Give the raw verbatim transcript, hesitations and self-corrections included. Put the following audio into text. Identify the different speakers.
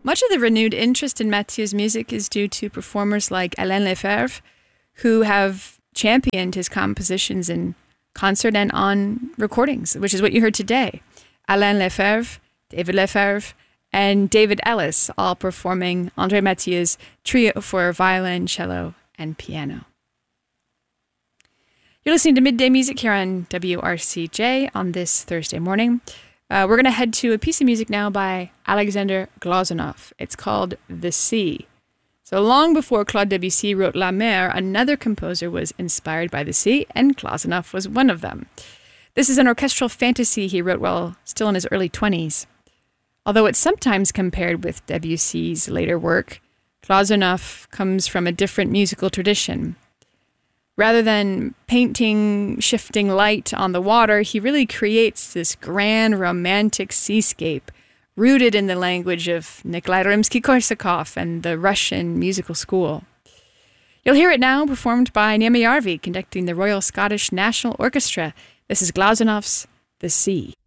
Speaker 1: Much of the renewed interest in Mathieu's music is due to performers like Alain Lefebvre, who have championed his compositions in concert and on recordings, which is what you heard today. Alain Lefebvre, David Lefebvre, and David Ellis, all performing André Mathieu's trio for violin, cello, and piano. You're listening to Midday Music here on W R C J on this Thursday morning. Uh, we're going to head to a piece of music now by Alexander Glazunov. It's called The Sea. So long before Claude Debussy wrote La Mer, another composer was inspired by the sea, and Glazunov was one of them. This is an orchestral fantasy he wrote while still in his early twenties. Although it's sometimes compared with Debussy's later work, Glazunov comes from a different musical tradition. Rather than painting shifting light on the water, he really creates this grand romantic seascape rooted in the language of Nikolai Rimsky-Korsakov and the Russian musical school. You'll hear it now performed by Naomi Arvey, conducting the Royal Scottish National Orchestra. This is Glazunov's The Sea.